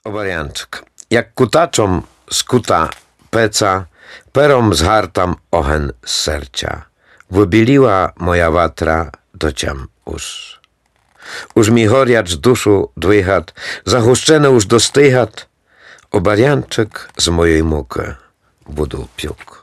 Obarianczyk. Jak kutaczom skuta peca, perom zhartam ochen z sercia. Wybiliła moja watra dociam us. Už mi horiac dušu dvíhat, zahuščené už dostýhat, obarianček z mojej muky budú pjuk.